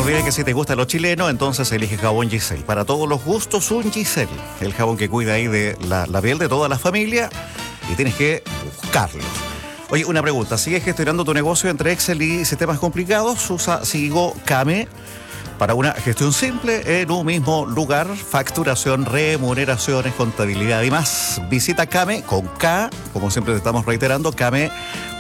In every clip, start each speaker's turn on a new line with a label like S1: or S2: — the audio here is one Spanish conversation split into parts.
S1: olvides que si te gusta lo chileno, entonces elige jabón Giselle. Para todos los gustos, un Giselle. El jabón que cuida ahí de la piel de toda la familia y tienes que buscarlo. Oye, una pregunta. ¿Sigues gestionando tu negocio entre Excel y sistemas complicados? Usa Sigo Kame para una gestión simple en un mismo lugar. Facturación, remuneraciones, contabilidad y más. Visita Kame con K, como siempre te estamos reiterando, kame.cl.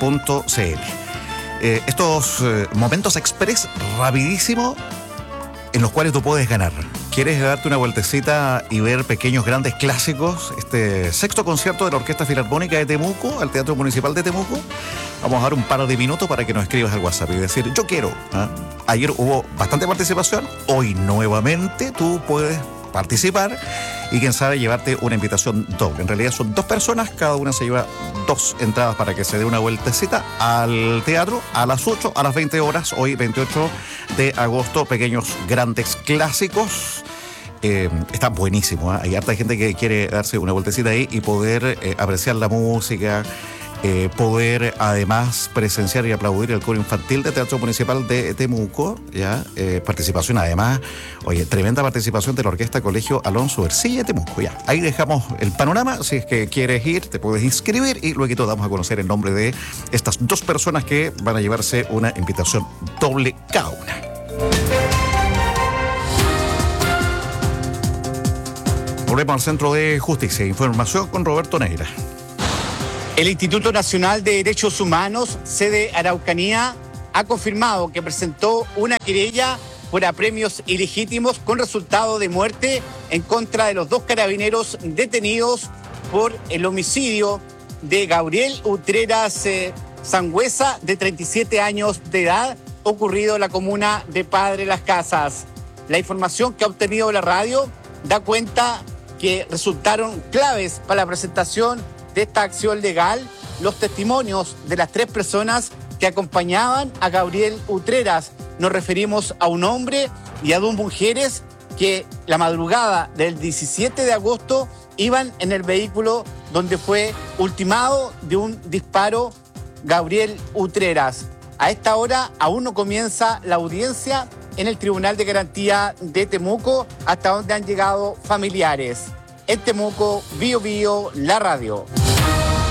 S1: Estos momentos express rapidísimo en los cuales tú puedes ganar. ¿Quieres darte una vueltecita y ver pequeños grandes clásicos? Este sexto concierto de la Orquesta Filarmónica de Temuco, al Teatro Municipal de Temuco. Vamos a dar un par de minutos para que nos escribas al WhatsApp y decir, yo quiero. Ayer hubo bastante participación, hoy nuevamente tú puedes participar y quién sabe llevarte una invitación doble. En realidad son 2 personas, cada una se lleva 2 entradas para que se dé una vueltecita al teatro a las 8, a las 20 horas, hoy 28 de agosto, pequeños grandes clásicos. Está buenísimo, ¿eh? Hay harta gente que quiere darse una vueltecita ahí y poder apreciar la música, poder además presenciar y aplaudir el coro infantil del Teatro Municipal de Temuco, ¿ya? Participación además, oye, tremenda participación de la Orquesta Colegio Alonso Ercilla de Temuco, ya. Ahí dejamos el panorama, si es que quieres ir, te puedes inscribir y luego damos a conocer el nombre de estas 2 personas que van a llevarse una invitación doble cada una. Volvemos al Centro de Justicia e Información con Roberto Neira.
S2: El Instituto Nacional de Derechos Humanos, sede Araucanía, ha confirmado que presentó una querella por apremios ilegítimos con resultado de muerte en contra de los 2 carabineros detenidos por el homicidio de Gabriel Utreras Sangüesa, de 37 años de edad, ocurrido en la comuna de Padre Las Casas. La información que ha obtenido la radio da cuenta que resultaron claves para la presentación de esta acción legal los testimonios de las 3 personas que acompañaban a Gabriel Utreras. Nos referimos a un hombre y a 2 mujeres que la madrugada del 17 de agosto iban en el vehículo donde fue ultimado de un disparo Gabriel Utreras. A esta hora aún no comienza la audiencia en el Tribunal de Garantía de Temuco, hasta donde han llegado familiares. En Temuco, Bío Bío, la radio.